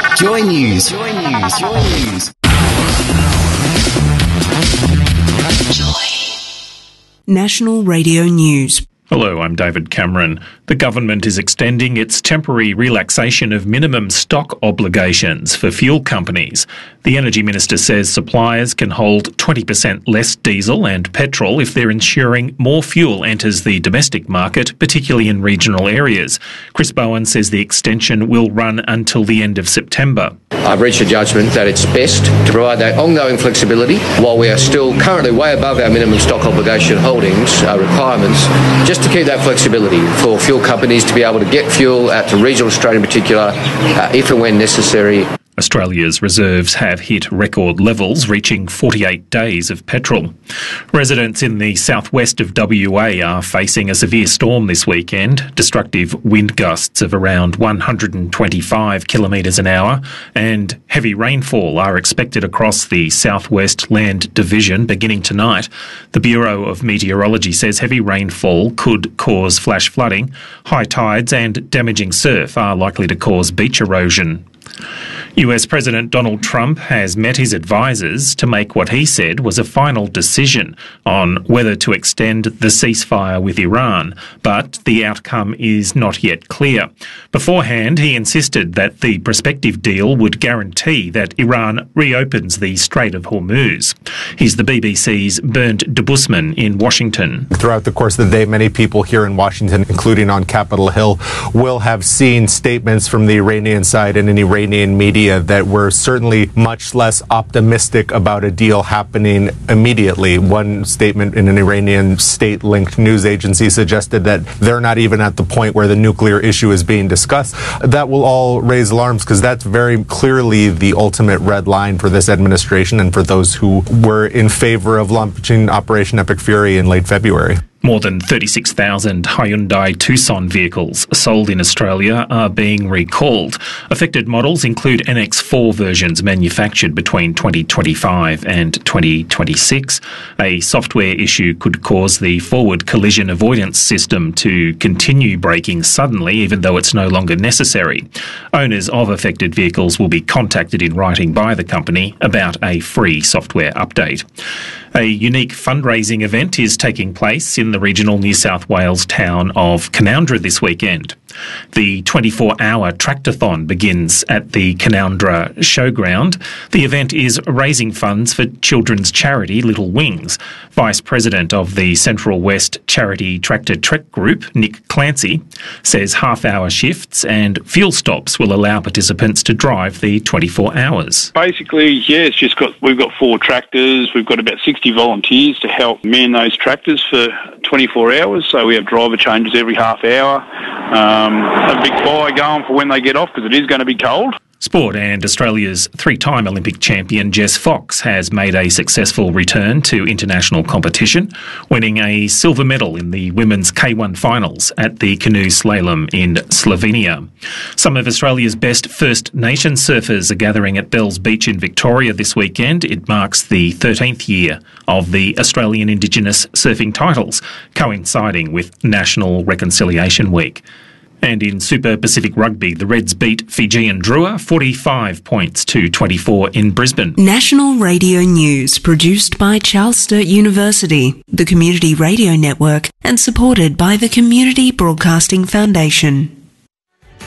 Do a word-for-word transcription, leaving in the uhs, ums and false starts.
Joy News. Joy News. Joy News. Joy. National Radio News. Hello, I'm David Cameron. The government is extending its temporary relaxation of minimum stock obligations for fuel companies. The Energy Minister says suppliers can hold twenty percent less diesel and petrol if they're ensuring more fuel enters the domestic market, particularly in regional areas. Chris Bowen says the extension will run until the end of September. I've reached a judgment that it's best to provide that ongoing flexibility while we are still currently way above our minimum stock obligation holdings uh, requirements, just to keep that flexibility for fuel companies to be able to get fuel out to regional Australia in particular, uh, if and when necessary. Australia's reserves have hit record levels, reaching forty-eight days of petrol. Residents in the southwest of W A are facing a severe storm this weekend. Destructive wind gusts of around one hundred twenty-five kilometres an hour and heavy rainfall are expected across the Southwest Land Division beginning tonight. The Bureau of Meteorology says heavy rainfall could cause flash flooding. High tides and damaging surf are likely to cause beach erosion. U S President Donald Trump has met his advisers to make what he said was a final decision on whether to extend the ceasefire with Iran, but the outcome is not yet clear. Beforehand, he insisted that the prospective deal would guarantee that Iran reopens the Strait of Hormuz. He's the B B C's Bernd Debusmann in Washington. Throughout the course of the day, many people here in Washington, including on Capitol Hill, will have seen statements from the Iranian side and in Iranian media that were certainly much less optimistic about a deal happening immediately. One statement in an Iranian state-linked news agency suggested that they're not even at the point where the nuclear issue is being discussed. That will all raise alarms because that's very clearly the ultimate red line for this administration and for those who were in favor of launching Operation Epic Fury in late February. More than thirty-six thousand Hyundai Tucson vehicles sold in Australia are being recalled. Affected models include N X four versions manufactured between twenty twenty-five and twenty twenty-six. A software issue could cause the forward collision avoidance system to continue braking suddenly, even though it's no longer necessary. Owners of affected vehicles will be contacted in writing by the company about a free software update. A unique fundraising event is taking place in the regional New South Wales town of Canowindra this weekend. The twenty-four hour tractathon begins at the Canowindra Showground. The event is raising funds for children's charity Little Wings. Vice President of the Central West Charity Tractor Trek Group, Nick Clancy, says half-hour shifts and fuel stops will allow participants to drive the twenty-four hours. Basically, yeah, it's just got we've got four tractors. We've got about sixty volunteers to help man those tractors for twenty-four hours. So we have driver changes every half hour. Um, a big fire going for when they get off because it is going to be cold. Sport, and Australia's three-time Olympic champion Jess Fox has made a successful return to international competition, winning a silver medal in the women's K one finals at the canoe slalom in Slovenia. Some of Australia's best First Nations surfers are gathering at Bells Beach in Victoria this weekend. It marks the thirteenth year of the Australian Indigenous surfing titles, coinciding with National Reconciliation Week. And in Super Pacific Rugby, the Reds beat Fijian Drua forty-five points to twenty-four in Brisbane. National Radio News, produced by Charles Sturt University, the Community Radio Network, and supported by the Community Broadcasting Foundation.